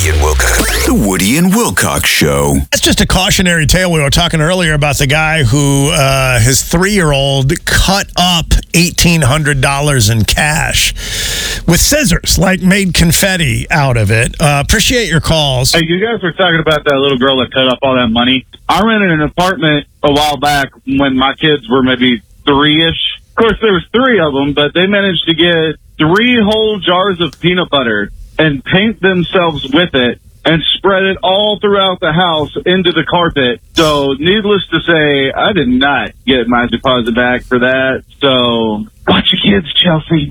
Woody and Wilcox. The Woody and Wilcox Show. That's just a cautionary tale. We were talking earlier about the guy who his 3-year-old cut up $1,800 in cash with scissors, like made confetti out of it. Appreciate your calls. Hey, you guys were talking about that little girl that cut up all that money. I rented an apartment a while back when my kids were maybe 3-ish. Of course, there was 3 of them, but they managed to get 3 whole jars of peanut butter and paint themselves with it and spread it all throughout the house into the carpet. So, needless to say, I did not get my deposit back for that. So, watch your kids, Chelsea.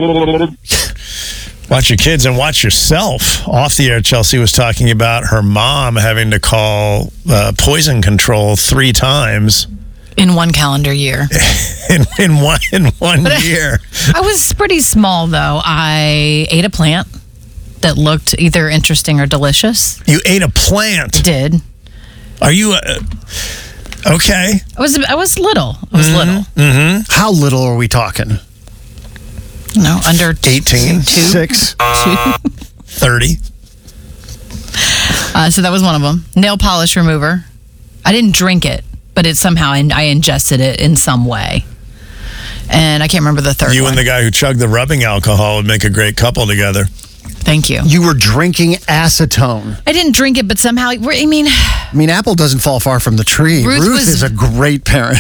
Watch your kids and watch yourself. Off the air, Chelsea was talking about her mom having to call poison control 3 times. In one calendar year. in one year. I was pretty small, though. I ate a plant that looked either interesting or delicious. You ate a plant? Did. Are you... okay. I was little. I was little. Mm-hmm. How little are we talking? No, under 18? 6? 30? So that was one of them. Nail polish remover. I didn't drink it, but it somehow I ingested it in some way. And I can't remember the third You one. and the guy who chugged the rubbing alcohol would make a great couple together. Thank you. You were drinking acetone. I didn't drink it, but somehow, I mean, apple doesn't fall far from the tree. Ruth is a great parent.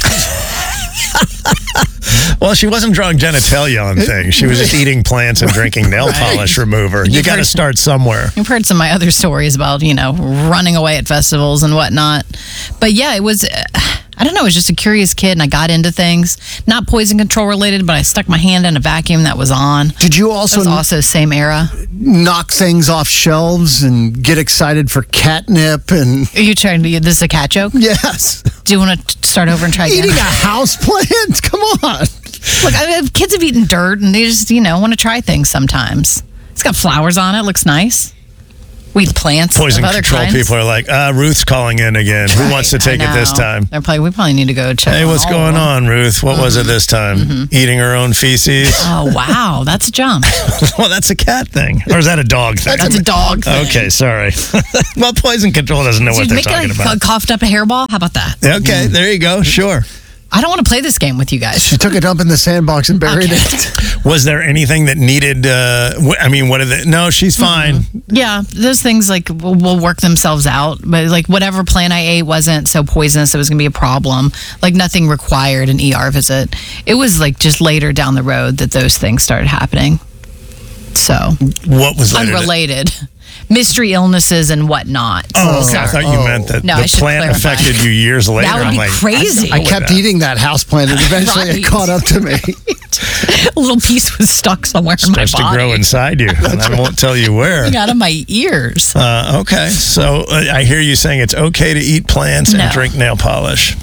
Well, she wasn't drawing genitalia on things. She was just eating plants and drinking nail polish remover. You got to start somewhere. You've heard some of my other stories about, running away at festivals and whatnot. But yeah, it was, I don't know, I was just a curious kid and I got into things. Not poison control related, but I stuck my hand in a vacuum that was on. Did you also... That was also same era. Knock things off shelves and get excited for catnip and... Are you trying to... This is a cat joke? Yes. Do you want to start over and try again? Eating a house plant? Come on. Look, kids have eaten dirt and they just, want to try things sometimes. It's got flowers on it. Looks nice. We eat plants. Poison of other control kinds. People are like, Ruth's calling in again. Who wants to take it this time? We probably need to go check. Hey, what's going on, Ruth? What was it this time? Eating her own feces? Oh, wow. That's a jump. Well, that's a cat thing. Or is that a dog thing? That's a dog thing. Okay, sorry. Well, poison control doesn't know what they're talking about. Coughed up a hairball? How about that? Okay, there you go. Sure. I don't want to play this game with you guys. She took a dump in the sandbox and buried it. Was there anything that needed, what are the... No, she's fine. Yeah, those things will work themselves out. But whatever plant I ate wasn't so poisonous it was going to be a problem. Nothing required an ER visit. It was just later down the road that those things started happening. So. What was later? Unrelated. Mystery illnesses and whatnot. Oh, okay. I thought you meant that the plant affected you years later. That would be crazy. I kept eating that house plant and eventually it caught up to me. A little piece was stuck somewhere in my body. Starts to grow inside you. And I won't tell you where. Out of my ears. Okay. So I hear you saying it's okay to eat plants and drink nail polish.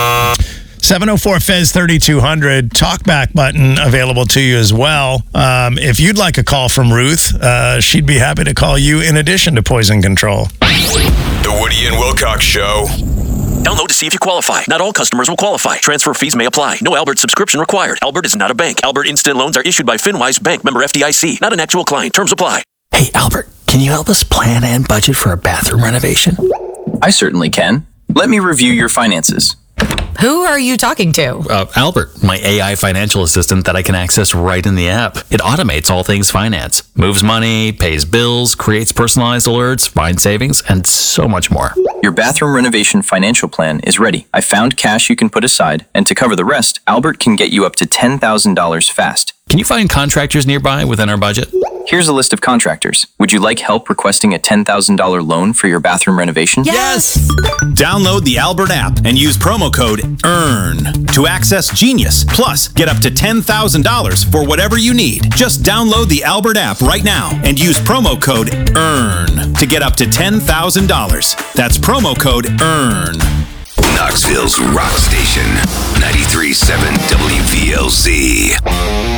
704-FEZ-3200, talkback button available to you as well. If you'd like a call from Ruth, she'd be happy to call you in addition to poison control. The Woody and Wilcox Show. Download to see if you qualify. Not all customers will qualify. Transfer fees may apply. No Albert subscription required. Albert is not a bank. Albert Instant Loans are issued by FinWise Bank, member FDIC. Not an actual client. Terms apply. Hey, Albert, can you help us plan and budget for a bathroom renovation? I certainly can. Let me review your finances. Who are you talking to? Albert, my AI financial assistant that I can access right in the app. It automates all things finance, moves money, pays bills, creates personalized alerts, finds savings, and so much more. Your bathroom renovation financial plan is ready. I found cash you can put aside, and to cover the rest, Albert can get you up to $10,000 fast. Can you find contractors nearby within our budget? Here's a list of contractors. Would you like help requesting a $10,000 loan for your bathroom renovation? Yes! Download the Albert app and use promo code EARN to access Genius. Plus, get up to $10,000 for whatever you need. Just download the Albert app right now and use promo code EARN to get up to $10,000. That's promo code EARN. Knoxville's rock station, 93.7 WVLZ.